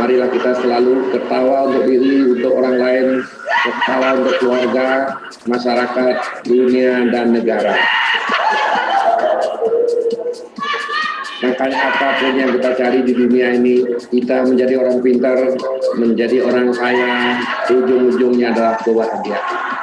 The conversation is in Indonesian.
marilah kita selalu ketawa untuk diri, untuk orang lain, ketawa untuk keluarga, masyarakat, dunia, dan negara. Makanya apapun yang kita cari di dunia ini, kita menjadi orang pintar, menjadi orang kaya, ujung-ujungnya adalah kebahagiaan.